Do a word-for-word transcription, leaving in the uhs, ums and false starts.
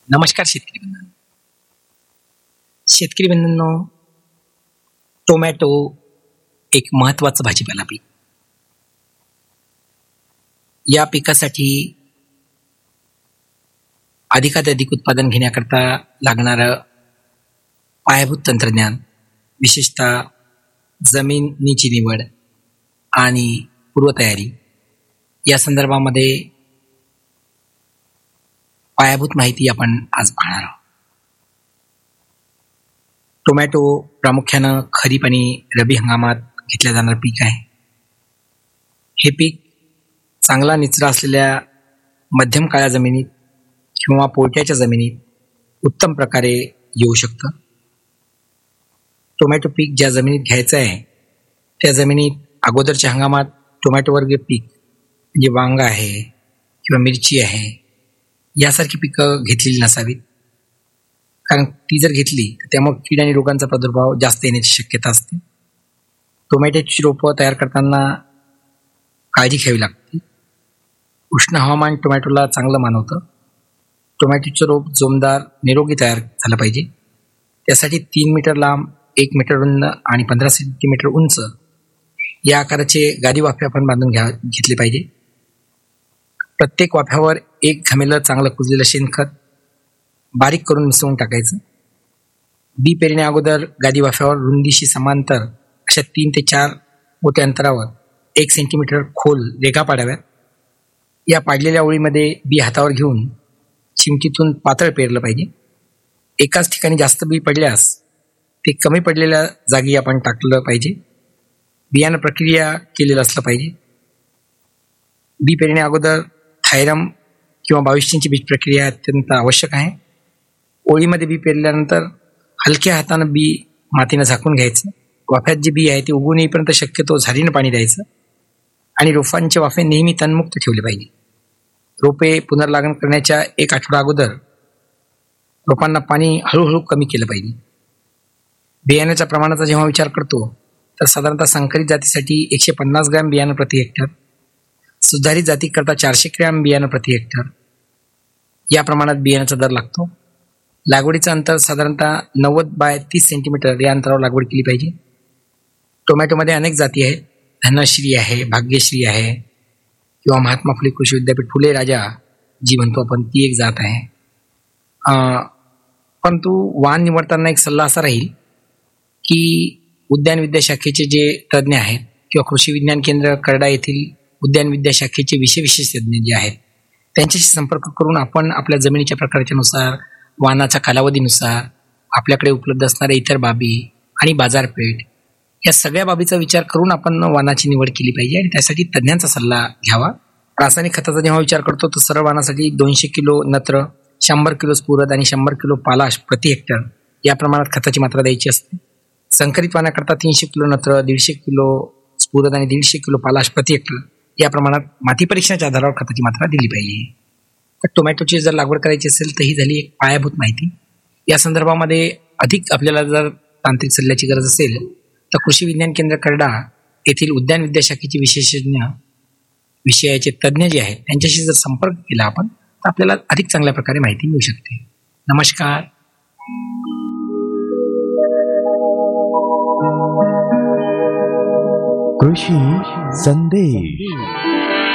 नमस्कार शेतकरी बंधूंनो. शेतकरी बंधूंनो, टोमॅटो एक महत्वाचं भाजीपाला पीक. या पिकासाठी अधिकाधिक उत्पादन घेण्याकरता लागणारं पायाभूत तंत्रज्ञान, विशेषतः जमिनीची निवड आणि पूर्वतयारी या संदर्भामध्ये पायाभूत माहिती आपण आज पाहणार आहोत. टोमॅटो प्रामुख्यानं खरीप आणि रब्बी हंगामात घेतल्या जाणारं पीक आहे. हे पीक चांगला निचरा असलेल्या मध्यम काळ्या जमिनीत किंवा पोळक्याच्या जमिनीत उत्तम प्रकारे येऊ शकतं. टोमॅटो पीक ज्या जमिनीत घ्यायचं आहे त्या जमिनीत अगोदरच्या हंगामात टोमॅटो वर्गीय पीक म्हणजे वांगा आहे किंवा मिरची आहे यासारखी पिकं घेतलेली नसावीत, कारण ती जर घेतली तर त्यामुळे कीड आणि रोगांचा प्रादुर्भाव जास्त येण्याची शक्यता असते. टोमॅटोची रोपं तयार करताना काळजी घ्यावी लागते. उष्ण हवामान टोमॅटोला चांगलं मानवतं. टोमॅटोचं रोप जोमदार निरोगी तयार झालं पाहिजे. त्यासाठी तीन मीटर लांब, एक मीटर रुंद आणि पंधरा सेंटीमीटर उंच या आकाराचे गादी वाफे आपण बांधून घ्या घेतले पाहिजे. प्रत्येक वाफ्यावर एक घमेलं चांगलं कुजलेलं शेणखत बारीक करून मिसळून टाकायचं. बी पेरण्या अगोदर गादी वाफ्यावर रुंदीशी समांतर अशा तीन ते चार मोठ्या अंतरावर एक सेंटीमीटर खोल रेघा पाडाव्यात. या पाडलेल्या ओळीमध्ये बी हातावर घेऊन चिमटीतून पातळ पेरलं पाहिजे. एकाच ठिकाणी जास्त बी पडल्यास ते कमी पडलेल्या जागी आपण टाकलं पाहिजे. बियाणं प्रक्रिया केलेलं असलं पाहिजे. बी पेरण्या अगोदर थायरम किंवा बावीसची बीज प्रक्रिया अत्यंत आवश्यक आहे. ओळीमध्ये बी पेरल्यानंतर हलक्या हातानं बी मातीनं झाकून घ्यायचं. वाफ्यात जे बी आहे ते उगवून येईपर्यंत शक्यतो झारीनं पाणी द्यायचं आणि रोपांचे वाफे नेहमी तणमुक्त ठेवले पाहिजे. रोपे पुनर्लागण करण्याच्या एक आठवडा अगोदर रोपांना पाणी हळूहळू कमी केलं पाहिजे. बियाण्याच्या प्रमाणाचा जेव्हा विचार करतो तर साधारणतः संकरित जातीसाठी एकशे पन्नास ग्रॅम बियाणं प्रति हेक्टर, सुधारित जातीकरता चारशे ग्रॅम बियाणं प्रति हेक्टर या प्रमाणात बियाण्याचा दर लागतो. लागवडीचं अंतर साधारणतः नव्वद बाय तीस सेंटीमीटर या अंतरावर लागवड केली पाहिजे. टोमॅटोमध्ये अनेक जाती आहेत. धनश्री आहे, भाग्यश्री आहे किंवा महात्मा फुले कृषी विद्यापीठ फुले राजा जी म्हणतो आपण ती एक जात आहे. परंतु वाण निवडताना एक सल्ला असा राहील की उद्यान विद्याशाखेचे जे तज्ज्ञ आहेत किंवा कृषी विज्ञान केंद्र करडा येथील उद्यान विद्याशाखेचे विषय विशेष तज्ज्ञ जे आहेत त्यांच्याशी संपर्क करून आपण आपल्या जमिनीच्या प्रकारच्यानुसार, वाणाच्या कालावधीनुसार, आपल्याकडे उपलब्ध असणाऱ्या इतर बाबी आणि बाजारपेठ या सगळ्या बाबीचा विचार करून आपण वाणाची निवड केली पाहिजे आणि त्यासाठी तज्ज्ञांचा सल्ला घ्यावा. रासायनिक खताचा जेव्हा विचार करतो तर सरळ वाणासाठी दोनशे किलो नत्र, शंभर किलो स्फुरद आणि शंभर किलो पालाश प्रति हेक्टर या प्रमाणात खताची मात्रा द्यायची असते. संकरित वाणाकरता तीनशे किलो नत्र, दीडशे किलो स्फुरद आणि दीडशे किलो पालाश प्रति हेक्टर या प्रमाणात माती परीक्षणाच्या आधारावर खताची मात्रा दिली पाहिजे. तर टोमॅटोची जर लागवड करायची असेल तर ही झाली एक पायाभूत माहिती. या संदर्भामध्ये अधिक आपल्याला जर तांत्रिक सल्ल्याची गरज असेल तर कृषी विज्ञान केंद्र करडा येथील उद्यान विद्याशाखेचे विशेषज्ञ, विषयाचे तज्ज्ञ जे आहेत त्यांच्याशी जर संपर्क केला आपण तर आपल्याला अधिक चांगल्या प्रकारे माहिती मिळू शकते. नमस्कार. कृषी संदेश.